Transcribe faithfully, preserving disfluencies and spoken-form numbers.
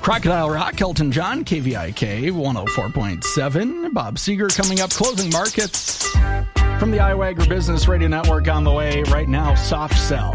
Crocodile Rock, Elton John, K V I K one oh four point seven. Bob Seger coming up. Closing markets from the Iowa Agribusiness Radio Network on the way right now. Soft Cell.